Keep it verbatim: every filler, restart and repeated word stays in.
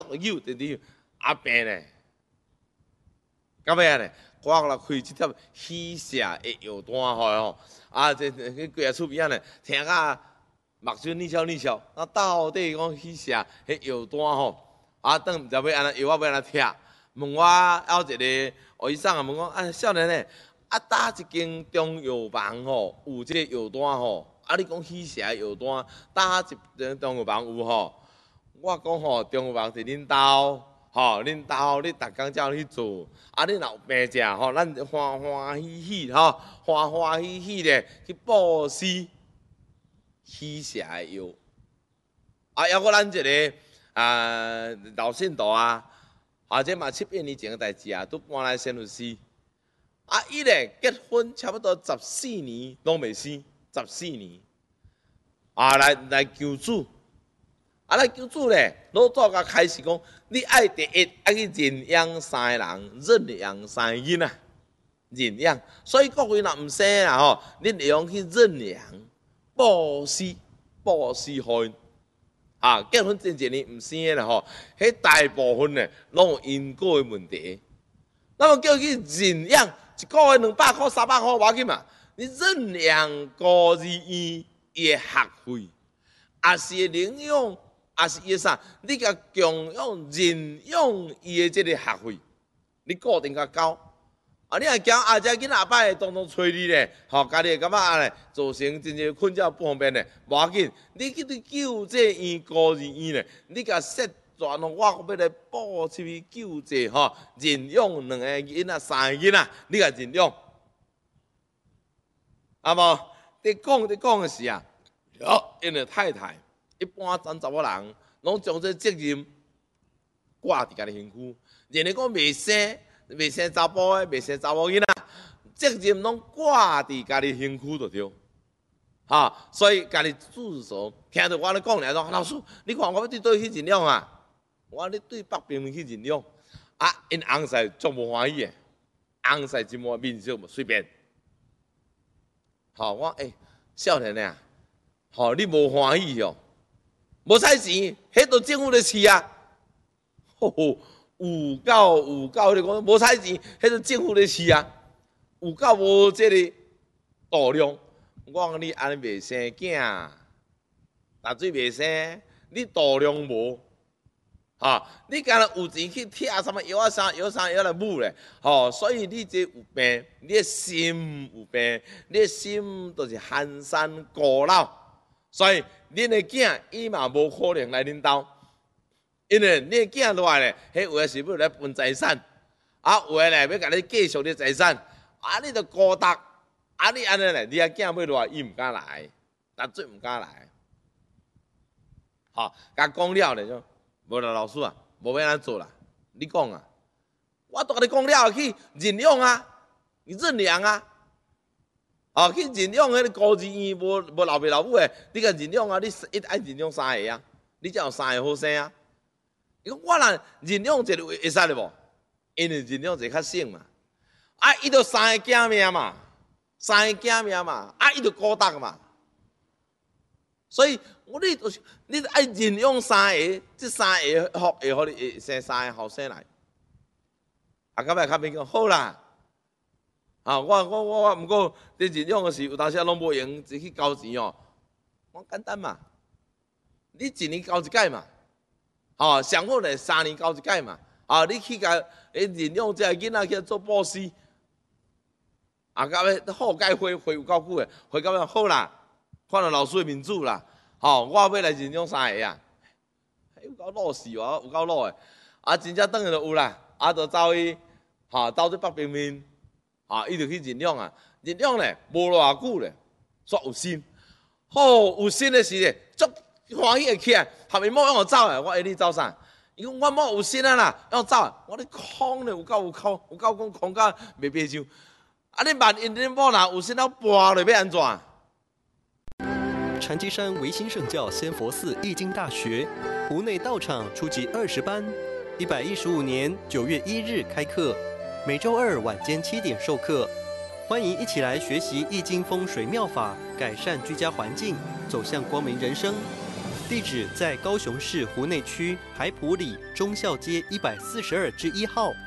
扭直直啊病咧，到尾啊咧，我来开这条喜社的药单吼，啊，这去几啊厝边仔咧，听甲目睭你笑你笑，那到底讲喜社迄药单吼，啊，等毋知要安怎药我要安怎拆，问我还有一个医生啊，问我啊，少年诶，啊，搭一间中药房吼，有这个药单吼。啊！你讲喜社药单，搭一间中药房有吼？我讲吼，中药房是恁兜，吼，恁兜你逐工才有去做。啊，你若有病者吼，咱欢欢喜喜吼，欢欢喜喜咧去布施喜社的药。啊，还佫咱一个啊老信徒啊，啊，这嘛七八年前的代志啊，都搬来新律师。啊，伊咧结婚差不多十四年拢未生。十四年，啊来来求主，啊来求主咧，老早甲开始讲，你爱第一爱去认养三个人，认养三个囡仔，认养。所以各位若毋生啦吼，你会用去认养，布施布施互因。啊，结婚前一年毋生诶啦吼，迄大部分咧拢有因果诶问题。那么叫去认养，一个月两百块、三百块，无要紧嘛。你认养孤儿院伊诶学费，也是领养，也是伊啥？你甲共用认养伊诶即个学费，你固定甲交。啊，你若惊啊，遮囡仔阿摆当当催你咧，吼，家己会感觉啊咧，造成真正困觉不方便咧，无要紧。你去去救这院孤儿院咧，你甲说转咯，我要来报出去救济吼，认养两个囡仔、三个囡仔，你甲认养。啊无，你讲你讲的是啊，因为太太一般咱查某人拢将这责任挂伫家己身躯，人哋讲未生未生查甫的，未生查某囡仔，责任拢挂伫家己身躯就对。哈，所以家己自首，听到我咧讲咧，说老师，你看我要对对去认养啊，我咧对北平去认养，啊，因翁婿足无欢喜的，翁婿真无面色，随便。吼，我诶、欸，少年啊，吼，你无欢喜哦，无采钱，迄都政府咧饲啊。吼吼，有够有够，你讲无采钱，迄都政府咧饲啊。有够无即个度量，我讲你安尼未生囝，大水未生，你度量无。吼，你敢若有钱去贴什么药啊啥药啥药来补咧？吼，所以你这有病，你的心有病，你的心就是寒山孤老。所以恁的囝伊嘛无可能来恁兜，因为恁的囝落来咧，迄有诶是要来分财产，啊有诶咧要甲你继续你财产，啊你着孤独，啊你安尼咧，你啊囝要落来，伊毋敢来，但最毋敢来。吼，甲讲了咧就。无啦，老师啊，无要安怎做啦？你讲啊，我都甲你讲了，去认养啊，认养啊，哦，去认养迄个孤儿院无无老爸老母诶，你甲认养啊，你一爱认养三个啊，你才有三个好生啊。伊讲我若认养一个会使咧无？因为认养一个较省嘛，啊，伊着三个囝命嘛，三个囝命嘛，啊，伊着孤独嘛。所以，我你就是你爱认养三个，这三个好会互你会生三个后生来。啊，到尾较面讲好啦，啊，我我我我，毋过你认养的时有当时拢无用，就去交钱哦。我简单嘛，你一年交一届嘛，哦，上好咧三年交一届嘛，啊，你去甲诶认养这囡仔去做布施，啊，到尾好届会会有够久诶，会到尾好啦。看到老师的面子啦，吼、哦，我要来认养三个啊，有够老死哦，有够老诶，啊，真正等下就有啦，啊，就走去，吼、哦，走去北平面，啊，伊就去认养啊，认养咧无偌久咧，煞有心，好有心的时咧，足欢喜会起来，后面某让我走诶，我下你走啥？伊讲我某有心啊啦，要走，我咧空咧有够有空，有够讲空甲袂白上，啊，你万一恁某若有心了跋落要安怎？ 禅机山维新圣教仙佛寺易经大学湖内道场初级二十班，一百一十五年九月一日开课，每周二晚间七点授课。欢迎一起来学习易经风水妙法，改善居家环境，走向光明人生。 地址在高雄市湖内区海埔里忠孝街一百四十二之一号。